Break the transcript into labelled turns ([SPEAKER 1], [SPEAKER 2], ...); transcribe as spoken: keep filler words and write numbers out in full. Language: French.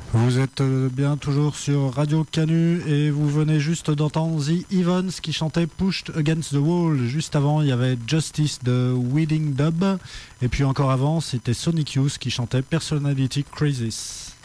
[SPEAKER 1] Vous êtes bien toujours sur Radio Canu et vous venez juste d'entendre The Evans qui chantait Pushed Against the Wall. Juste avant, il y avait Justice de Wedding Dub. Et puis encore avant, c'était Sonic Youth qui chantait Personality Crisis.